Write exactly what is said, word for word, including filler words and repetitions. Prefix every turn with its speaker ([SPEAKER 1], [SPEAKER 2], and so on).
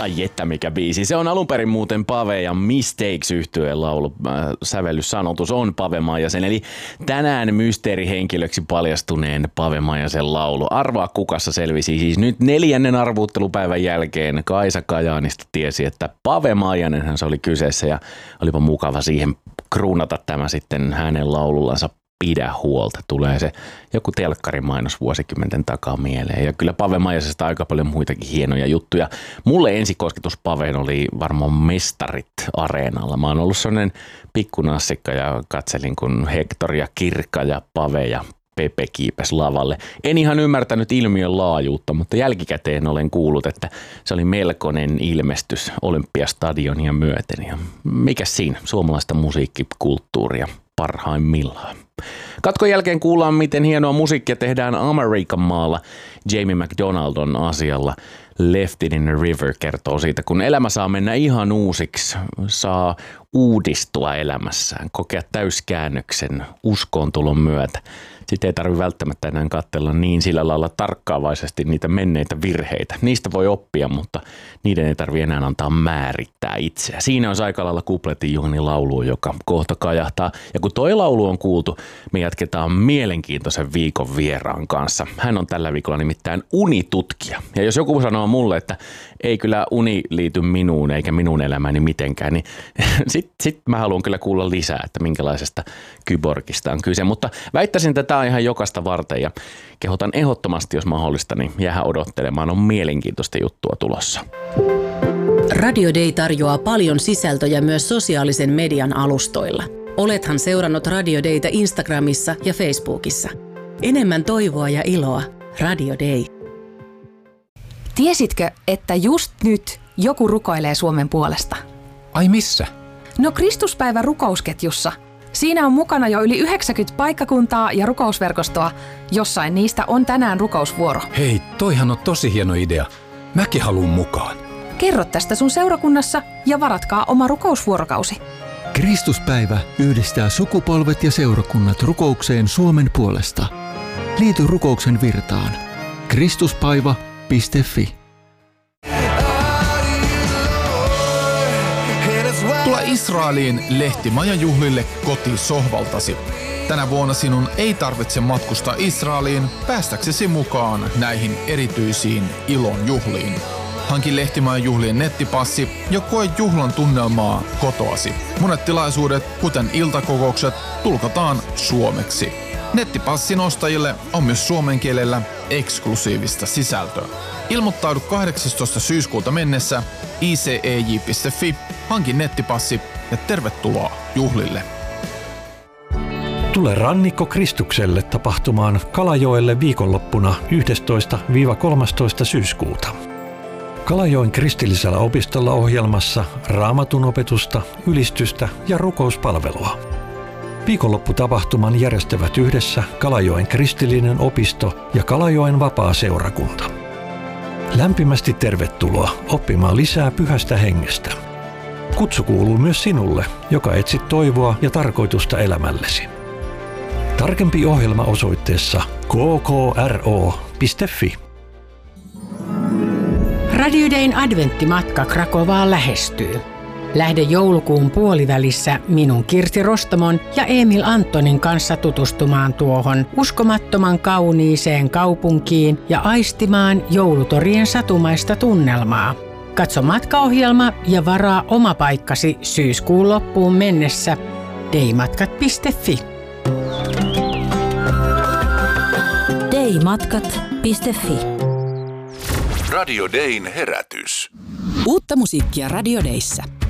[SPEAKER 1] Ai että mikä biisi. Se on alun perin muuten Pave ja Mistakes -yhtyeen laulu. Sävellyssanotus on Pave Maijasen. Eli tänään mysteerihenkilöksi paljastuneen Pave Maijasen laulu. Arvaa kukassa selvisi siis nyt neljännen arvuuttelupäivän jälkeen. Kaisa Kajaanista tiesi, että Pave Maijanenhan se oli kyseessä ja olipa mukava siihen kruunata tämä sitten hänen laulullansa Pidä huolta. Tulee se joku telkkarimainos vuosikymmenten takaa mieleen. Ja kyllä Pave Maijasesta aika paljon muitakin hienoja juttuja. Mulle ensikosketus Paveen oli varmaan Mestarit -areenalla. Mä oon ollut sellainen pikkunassikka ja katselin, kun Hector ja Kirkka ja Pave ja Pepe kiipesi lavalle. En ihan ymmärtänyt ilmiön laajuutta, mutta jälkikäteen olen kuullut, että se oli melkoinen ilmestys Olympiastadionia myöten. Ja mikä siinä? Suomalaista musiikkikulttuuria parhaimmillaan. Katkon jälkeen kuullaan, miten hienoa musiikkia tehdään Amerikan maalla. Jamie McDonald on asialla. Left It in the River kertoo siitä, kun elämä saa mennä ihan uusiksi, saa uudistua elämässään, kokea täyskäännöksen uskoontulon myötä. Sitten ei tarvitse välttämättä enää katsella niin sillä lailla tarkkaavaisesti niitä menneitä virheitä. Niistä voi oppia, mutta niiden ei tarvitse enää antaa määrittää itseä. Siinä on aika lailla kupletin Juhani laulu, joka kohta kajahtaa. Ja kun toi laulu on kuultu, me jatketaan mielenkiintoisen viikon vieraan kanssa. Hän on tällä viikolla nimittäin unitutkija. Ja jos joku sanoo mulle, että ei kyllä uni liity minuun eikä minun elämääni mitenkään, niin sitten sit mä haluan kyllä kuulla lisää, että minkälaisesta kyborgista on kyse. Mutta väittäisin, että tämä on ihan jokaista varten ja kehotan ehdottomasti, jos mahdollista, niin jäähän odottelemaan. On mielenkiintoista juttua tulossa.
[SPEAKER 2] Radio Day tarjoaa paljon sisältöjä myös sosiaalisen median alustoilla. Olethan seurannut Radio Daytä Instagramissa ja Facebookissa. Enemmän toivoa ja iloa. Radio Day.
[SPEAKER 3] Tiesitkö, että just nyt joku rukoilee Suomen puolesta?
[SPEAKER 4] Ai missä?
[SPEAKER 3] No Kristuspäivä rukousketjussa. Siinä on mukana jo yli yhdeksänkymmentä paikkakuntaa ja rukousverkostoa. Jossain niistä on tänään rukousvuoro.
[SPEAKER 4] Hei, toihan on tosi hieno idea. Mäkin haluun mukaan.
[SPEAKER 3] Kerro tästä sun seurakunnassa ja varatkaa oma rukousvuorokausi.
[SPEAKER 5] Kristuspäivä yhdistää sukupolvet ja seurakunnat rukoukseen Suomen puolesta. Liity rukouksen virtaan. Kristuspaiva piste fi.
[SPEAKER 4] Tule Israeliin lehtimajajuhlille kotisohvaltasi. Tänä vuonna sinun ei tarvitse matkustaa Israeliin päästäksesi mukaan näihin erityisiin ilon juhliin. Hanki lehtimajajuhlien nettipassi ja koe juhlan tunnelmaa kotoasi. Monet tilaisuudet, kuten iltakokoukset, tulkataan suomeksi. Nettipassin ostajille on myös suomen kielellä eksklusiivista sisältöä. Ilmoittaudu kahdeksastoista syyskuuta mennessä i c e j piste f i, hanki nettipassi ja tervetuloa juhlille.
[SPEAKER 6] Tule Rannikko Kristukselle tapahtumaan Kalajoelle viikonloppuna yhdestoista kolmastoista syyskuuta. Kalajoen kristillisellä opistolla ohjelmassa raamatun opetusta, ylistystä ja rukouspalvelua. Viikonlopputapahtuman järjestävät yhdessä Kalajoen kristillinen opisto ja Kalajoen vapaa-seurakunta. Lämpimästi tervetuloa oppimaan lisää pyhästä hengestä. Kutsu kuuluu myös sinulle, joka etsit toivoa ja tarkoitusta elämällesi. Tarkempi ohjelma osoitteessa k k r o piste f i.
[SPEAKER 7] Radio Dayn adventtimatka Krakovaan lähestyy. Lähde joulukuun puolivälissä minun Kirsi Rostomon ja Emil Antonin kanssa tutustumaan tuohon uskomattoman kauniiseen kaupunkiin ja aistimaan joulutorien satumaista tunnelmaa. Katso matkaohjelma ja varaa oma paikkasi syyskuun loppuun mennessä daymatkat piste fi.
[SPEAKER 2] daymatkat piste fi.
[SPEAKER 8] Radio Dayn herätys.
[SPEAKER 2] Uutta musiikkia Radio Dayssä.